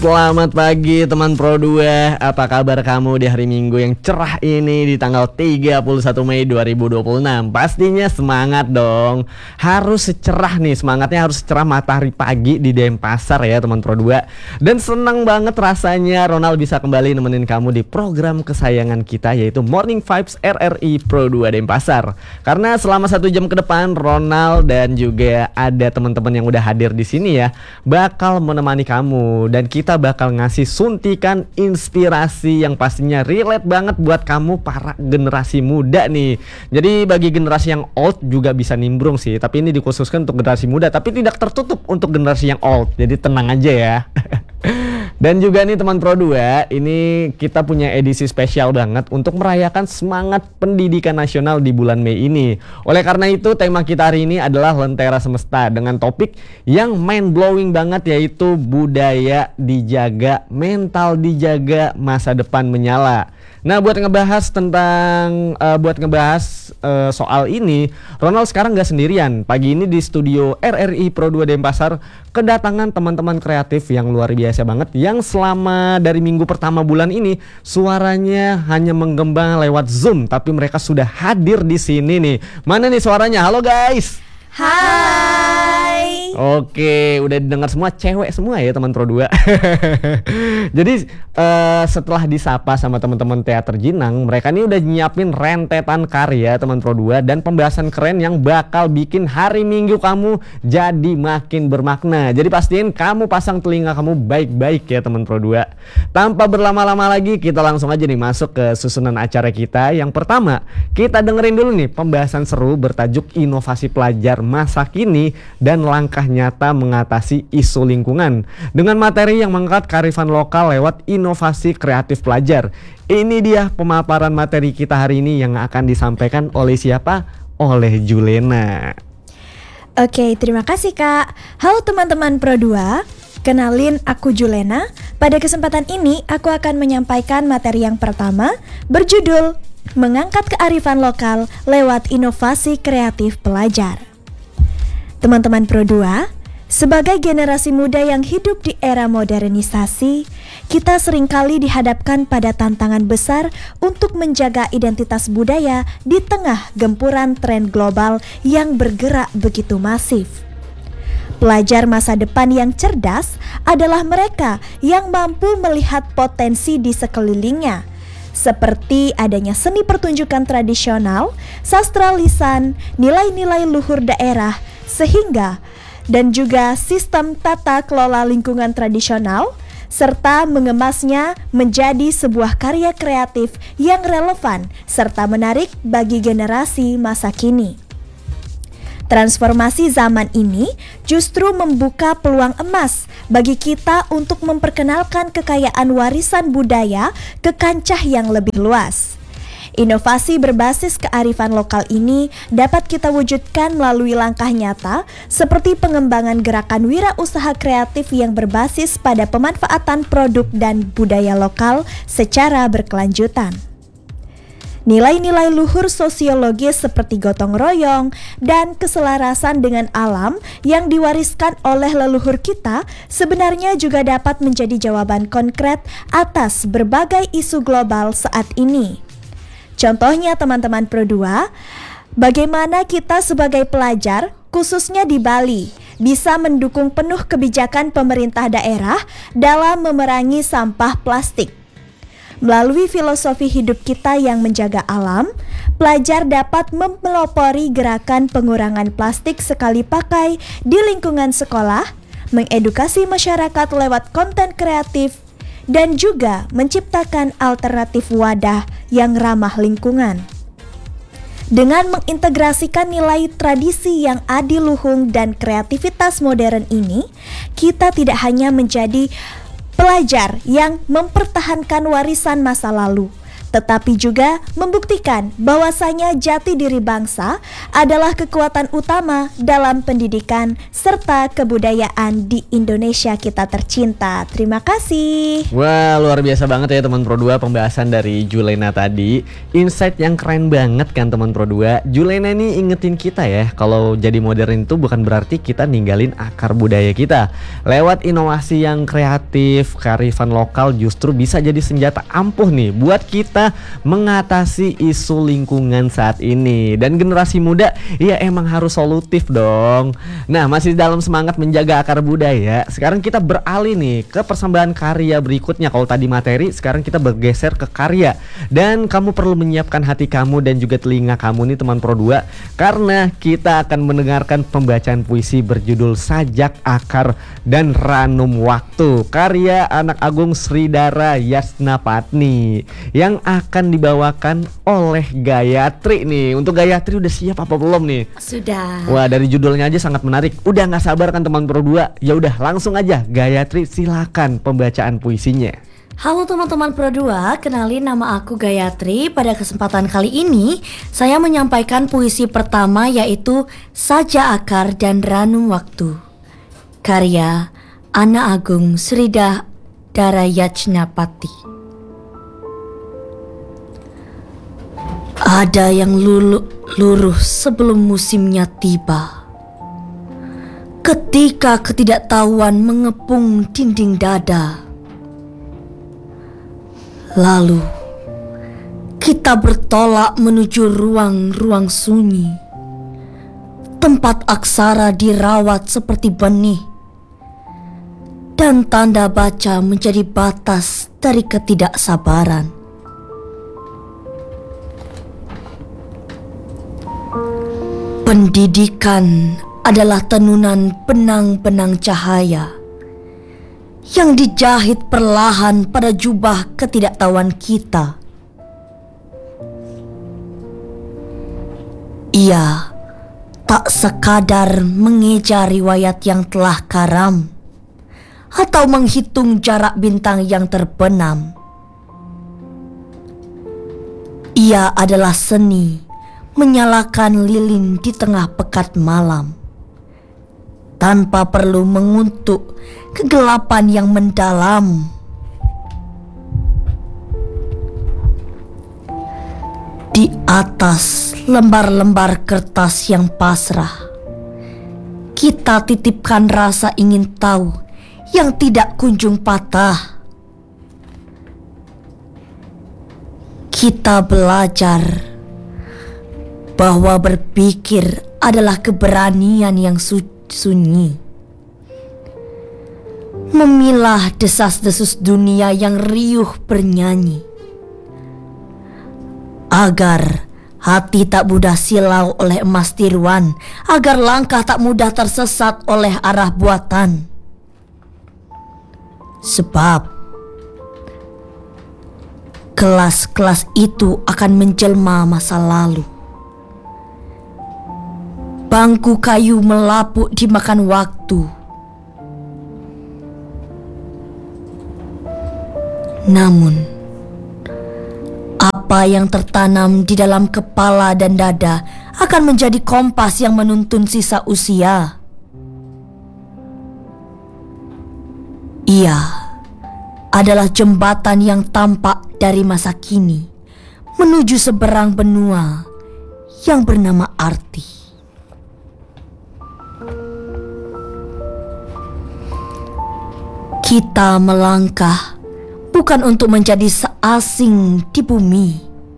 Selamat pagi teman Pro 2. Apa kabar kamu di hari Minggu yang cerah ini di tanggal 31 Mei 2026? Pastinya semangat dong. Harus secerah nih, semangatnya harus secerah matahari pagi di Denpasar ya teman Pro 2. Dan senang banget rasanya Ronald bisa kembali nemenin kamu di program kesayangan kita, yaitu Morning Vibes RRI Pro 2 Denpasar. Karena selama 1 jam ke depan Ronald dan juga ada teman-teman yang udah hadir di sini ya, bakal menemani kamu, dan kita bakal ngasih suntikan inspirasi yang pastinya relate banget buat kamu para generasi muda nih. Jadi bagi generasi yang old juga bisa nimbrung sih, tapi ini dikhususkan untuk generasi muda, tapi tidak tertutup untuk generasi yang old. Jadi tenang aja ya. Dan juga nih teman Pro 2, ini kita punya edisi spesial banget untuk merayakan semangat pendidikan nasional di bulan Mei ini. Oleh karena itu tema kita hari ini adalah Lentera Semesta dengan topik yang mind blowing banget, yaitu budaya dijaga, mental dijaga, masa depan menyala. Nah, buat ngebahas soal ini, Ronald sekarang gak sendirian. Pagi ini di studio RRI Pro 2 Denpasar kedatangan teman-teman kreatif yang luar biasa banget, yang selama dari minggu pertama bulan ini suaranya hanya menggembang lewat Zoom, tapi mereka sudah hadir di sini nih. Mana nih suaranya? Halo guys. Hai. Oke, udah didengar semua, cewek semua ya teman Pro 2. Jadi setelah disapa sama teman-teman Teater Jinang, mereka ini udah nyiapin rentetan karya teman Pro 2 dan pembahasan keren yang bakal bikin hari Minggu kamu jadi makin bermakna. Jadi pastiin kamu pasang telinga kamu baik-baik ya teman Pro 2. Tanpa berlama-lama lagi, kita langsung aja nih masuk ke susunan acara kita. Yang pertama, kita dengerin dulu nih pembahasan seru bertajuk Inovasi Pelajar Masa Kini dan Langkah Nyata Mengatasi Isu Lingkungan, dengan materi yang mengangkat kearifan lokal lewat inovasi kreatif pelajar. Ini dia pemaparan materi kita hari ini yang akan disampaikan oleh siapa? Oleh Julena. Oke, terima kasih Kak. Halo teman-teman Pro 2, kenalin aku Julena. Pada kesempatan ini aku akan menyampaikan materi yang pertama, berjudul Mengangkat Kearifan Lokal Lewat Inovasi Kreatif Pelajar. Teman-teman Pro 2, sebagai generasi muda yang hidup di era modernisasi, kita seringkali dihadapkan pada tantangan besar untuk menjaga identitas budaya di tengah gempuran tren global yang bergerak begitu masif. Pelajar masa depan yang cerdas adalah mereka yang mampu melihat potensi di sekelilingnya, seperti adanya seni pertunjukan tradisional, sastra lisan, nilai-nilai luhur daerah, sehingga dan juga sistem tata kelola lingkungan tradisional, serta mengemasnya menjadi sebuah karya kreatif yang relevan serta menarik bagi generasi masa kini. Transformasi zaman ini justru membuka peluang emas bagi kita untuk memperkenalkan kekayaan warisan budaya ke kancah yang lebih luas. Inovasi berbasis kearifan lokal ini dapat kita wujudkan melalui langkah nyata seperti pengembangan gerakan wirausaha kreatif yang berbasis pada pemanfaatan produk dan budaya lokal secara berkelanjutan. Nilai-nilai luhur sosiologis seperti gotong royong dan keselarasan dengan alam yang diwariskan oleh leluhur kita sebenarnya juga dapat menjadi jawaban konkret atas berbagai isu global saat ini. Contohnya teman-teman Pro 2, bagaimana kita sebagai pelajar, khususnya di Bali, bisa mendukung penuh kebijakan pemerintah daerah dalam memerangi sampah plastik. Melalui filosofi hidup kita yang menjaga alam, pelajar dapat mempelopori gerakan pengurangan plastik sekali pakai di lingkungan sekolah, mengedukasi masyarakat lewat konten kreatif, dan juga menciptakan alternatif wadah yang ramah lingkungan. Dengan mengintegrasikan nilai tradisi yang adiluhung dan kreativitas modern ini, kita tidak hanya menjadi pelajar yang mempertahankan warisan masa lalu, tetapi juga membuktikan bahwasanya jati diri bangsa adalah kekuatan utama dalam pendidikan serta kebudayaan di Indonesia kita tercinta. Terima kasih. Wah, luar biasa banget ya teman Pro 2 pembahasan dari Julena tadi. Insight yang keren banget kan teman Pro 2. Julena ini ingetin kita ya, kalau jadi modern itu bukan berarti kita ninggalin akar budaya kita. Lewat inovasi yang kreatif, kearifan lokal justru bisa jadi senjata ampuh nih buat kita mengatasi isu lingkungan saat ini. Dan generasi muda ya emang harus solutif dong. Nah, masih dalam semangat menjaga akar budaya, sekarang kita beralih nih ke persembahan karya berikutnya. Kalau tadi materi, sekarang kita bergeser ke karya. Dan kamu perlu menyiapkan hati kamu dan juga telinga kamu nih teman Pro 2, karena kita akan mendengarkan pembacaan puisi berjudul Sajak Akar dan Ranum Waktu, karya anak agung Sridhara Yasnapatni, yang akan dibawakan oleh Gayatri nih. Untuk Gayatri udah siap apa belum nih? Sudah. Wah, dari judulnya aja sangat menarik. Udah nggak sabar kan teman Pro 2? Ya udah langsung aja Gayatri, silakan pembacaan puisinya. Halo teman-teman Pro 2, kenalin nama aku Gayatri. Pada kesempatan kali ini saya menyampaikan puisi pertama, yaitu Sajak Akar dan Ranum Waktu, karya anak agung Sridhara Yasnapatni. Ada yang luruh sebelum musimnya tiba, ketika ketidaktahuan mengepung dinding dada. Lalu kita bertolak menuju ruang-ruang sunyi, tempat aksara dirawat seperti benih, dan tanda baca menjadi batas dari ketidaksabaran. Pendidikan adalah tenunan benang-benang cahaya yang dijahit perlahan pada jubah ketidaktahuan kita. Ia tak sekadar mengeja riwayat yang telah karam atau menghitung jarak bintang yang terbenam. Ia adalah seni menyalakan lilin di tengah pekat malam, tanpa perlu menguntuk kegelapan yang mendalam. Di atas lembar-lembar kertas yang pasrah, kita titipkan rasa ingin tahu yang tidak kunjung patah. Kita belajar bahwa berpikir adalah keberanian yang sunyi, memilah desas-desus dunia yang riuh bernyanyi, agar hati tak mudah silau oleh emas tiruan, agar langkah tak mudah tersesat oleh arah buatan. Sebab kelas-kelas itu akan menjelma masa lalu. Bangku kayu melapuk dimakan waktu. Namun, apa yang tertanam di dalam kepala dan dada akan menjadi kompas yang menuntun sisa usia. Ia adalah jembatan yang tampak dari masa kini menuju seberang benua yang bernama arti. Kita melangkah bukan untuk menjadi seasing di bumi,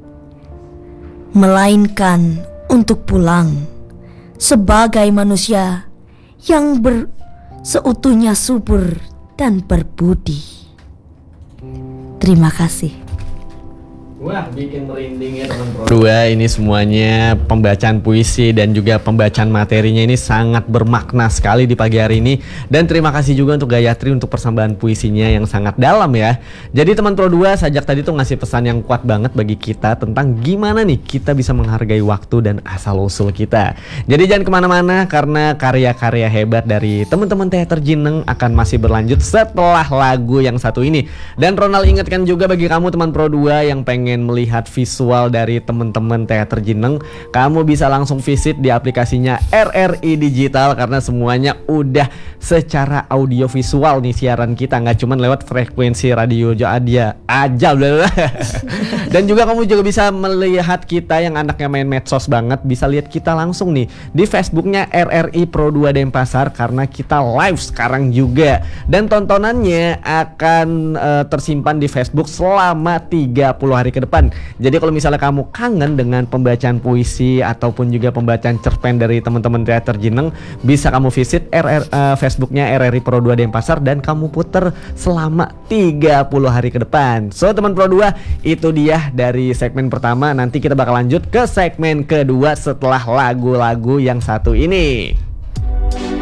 melainkan untuk pulang sebagai manusia yang seutuhnya subur dan berbudi. Terima kasih. Wah, bikin merinding ya teman Pro 2. Ini semuanya pembacaan puisi dan juga pembacaan materinya ini sangat bermakna sekali di pagi hari ini. Dan terima kasih juga untuk Gayatri untuk persembahan puisinya yang sangat dalam ya. Jadi teman Pro 2, Sajak tadi tuh ngasih pesan yang kuat banget bagi kita tentang gimana nih kita bisa menghargai waktu dan asal-usul kita. Jadi jangan kemana-mana, karena karya-karya hebat dari teman-teman teater Jineng akan masih berlanjut setelah lagu yang satu ini. Dan Ronald ingatkan juga bagi kamu teman Pro 2 yang pengen pengen melihat visual dari teman-teman Teater Jeneng, kamu bisa langsung visit di aplikasinya RRI Digital karena semuanya udah secara audio visual nih siaran kita, nggak cuman lewat frekuensi radio aja. Dan juga kamu juga bisa melihat kita yang anaknya main medsos banget, bisa lihat kita langsung nih di Facebooknya RRI Pro 2 Denpasar karena kita live sekarang juga. Dan tontonannya akan tersimpan di Facebook selama 30 hari ke depan. Jadi kalau misalnya kamu kangen dengan pembacaan puisi ataupun juga pembacaan cerpen dari teman-teman Teater Jeneng, bisa kamu visit Facebooknya RRI Pro 2 Denpasar dan kamu puter selama 30 hari ke depan. So teman Pro 2, itu dia dari segmen pertama. Nanti kita bakal lanjut ke segmen kedua setelah lagu-lagu yang satu ini.